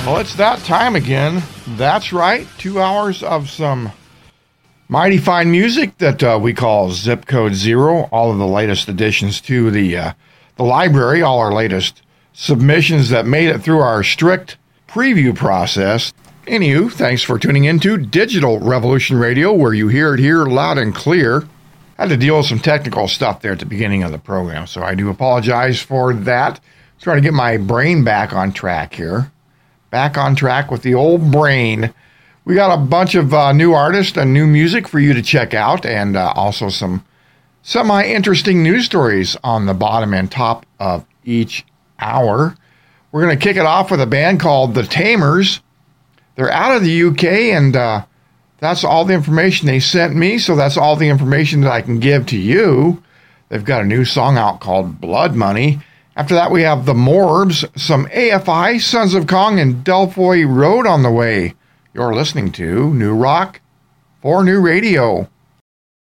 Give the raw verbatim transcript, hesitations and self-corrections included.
Well, it's that time again. That's right. Two hours of some mighty fine music that uh, we call Zip Code Zero. All of the latest additions to the uh, the library, all our latest submissions that made it through our strict preview process. Anywho, thanks for tuning into Digital Revolution Radio, where you hear it here loud and clear. I had to deal with some technical stuff there at the beginning of the program, so I do apologize for that. Trying to get my brain back on track here. Back on track with the old brain. We got a bunch of uh, new artists and new music for you to check out, and uh, also some semi-interesting news stories on the bottom and top of each hour. We're going to kick it off with a band called The Tamers. They're out of the U K, and uh, that's all the information they sent me, so that's all the information that I can give to you. They've got a new song out called Blood Money. After that, we have the Morbs, some A F I, Sons of Kong, and Delphi Road on the way. You're listening to New Rock for New Radio.